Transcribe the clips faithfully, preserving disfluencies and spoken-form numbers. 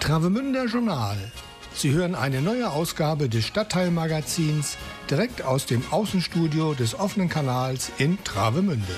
Travemünder Journal. Sie hören eine neue Ausgabe des Stadtteilmagazins direkt aus dem Außenstudio des offenen Kanals in Travemünde.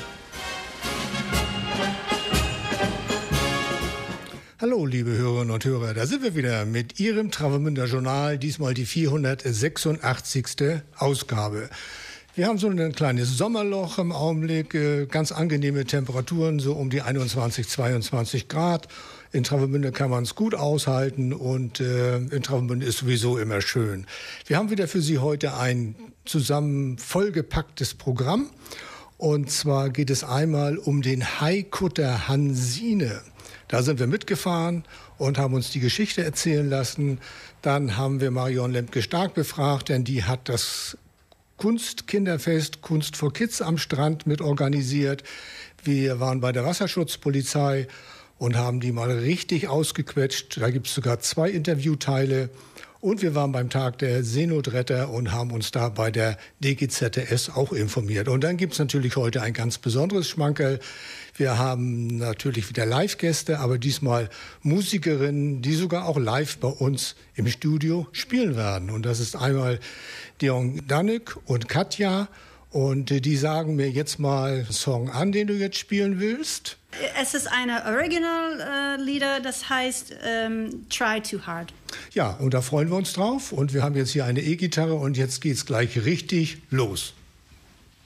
Hallo liebe Hörerinnen und Hörer, da sind wir wieder mit Ihrem Travemünder Journal, diesmal die vierhundertsechsundachtzigste Ausgabe. Wir haben so ein kleines Sommerloch im Augenblick, ganz angenehme Temperaturen, so um die einundzwanzig, zweiundzwanzig Grad. In Travemünde kann man es gut aushalten und äh, in Travemünde ist sowieso immer schön. Wir haben wieder für Sie heute ein zusammen vollgepacktes Programm. Und zwar geht es einmal um den Haikutter Hansine. Da sind wir mitgefahren und haben uns die Geschichte erzählen lassen. Dann haben wir Marion Lemke-Stark befragt, denn die hat das Kunstkinderfest Kunst for Kids am Strand mit organisiert. Wir waren bei der Wasserschutzpolizei und haben die mal richtig ausgequetscht. Da gibt es sogar zwei Interviewteile. Und wir waren beim Tag der Seenotretter und haben uns da bei der D G Z S auch informiert. Und dann gibt es natürlich heute ein ganz besonderes Schmankerl. Wir haben natürlich wieder Live-Gäste, aber diesmal Musikerinnen, die sogar auch live bei uns im Studio spielen werden. Und das ist einmal Dion Danek und Katja. Und die sagen mir jetzt mal einen Song an, den du jetzt spielen willst. Es ist eine Original-Lieder, das heißt ähm, Try Too Hard. Ja, und da freuen wir uns drauf. Und wir haben jetzt hier eine E-Gitarre und jetzt geht's gleich richtig los.